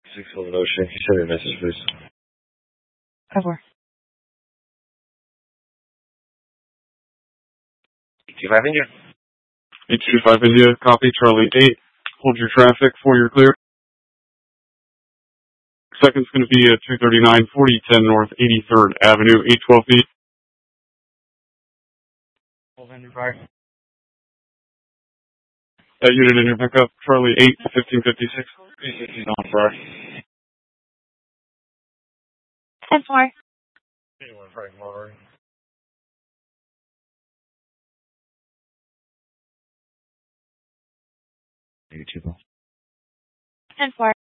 6 Golden Ocean. Can you send me a message, please? 5-4. 825 India. 825 India, copy, Charlie 8. Hold your traffic for your clear. Second's going to be at 239 4010 North 83rd Avenue, 812 feet. That unit in your pickup, Charlie 8, 1556. 360 on Fry. 10-4. 81 Frank Mulberry. 82. 10-4.